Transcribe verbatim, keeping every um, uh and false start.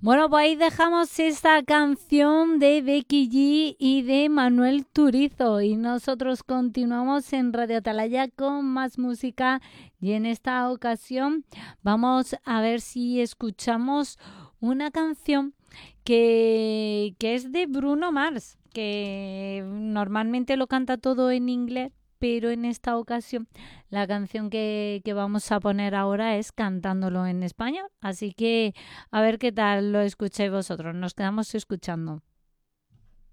Bueno, pues ahí dejamos esta canción de Becky G y de Manuel Turizo y nosotros continuamos en Radio Atalaya con más música y en esta ocasión vamos a ver si escuchamos una canción que, que es de Bruno Mars, que normalmente lo canta todo en inglés, pero en esta ocasión la canción que, que vamos a poner ahora es cantándolo en español. Así que a ver qué tal lo escucháis vosotros. Nos quedamos escuchando.